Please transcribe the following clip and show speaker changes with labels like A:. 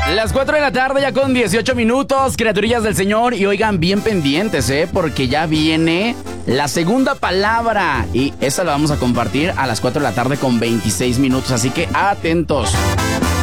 A: Las 4 de la tarde ya con 18 minutos, criaturillas del Señor. Y oigan, bien pendientes, porque ya viene la segunda palabra. Y esa la vamos a compartir a las 4 de la tarde con 26 minutos. Así que atentos.